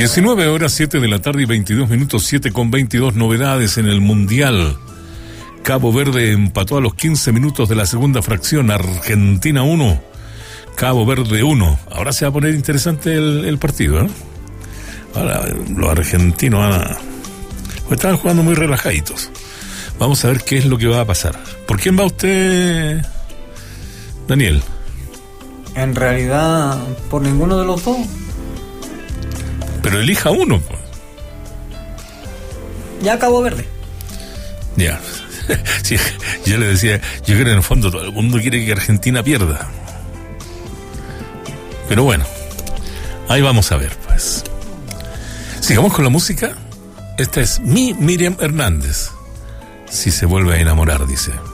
19 horas 7 de la tarde y 22 minutos, 7:22, novedades en el Mundial. Cabo Verde empató a los 15 minutos de la segunda fracción, Argentina 1, Cabo Verde 1. Ahora se va a poner interesante el partido, ¿eh? Ahora los argentinos estaban jugando muy relajaditos. Vamos a ver qué es lo que va a pasar. ¿Por quién va usted, Daniel? En realidad, por ninguno de los dos. Pero elija uno, pues. Ya Cabo Verde. Ya. Sí, yo le decía, yo creo que en el fondo todo el mundo quiere que Argentina pierda. Pero bueno, ahí vamos a ver, pues. Sigamos con la música. Esta es Miriam Hernández. Si se vuelve a enamorar, dice.